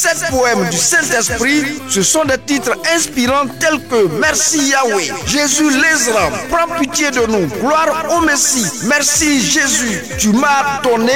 7 poèmes du Saint-Esprit, ce sont des titres inspirants tels que Merci Yahweh, Jésus l'Ezra, prends pitié de nous, gloire au Messie, merci Jésus, tu m'as donné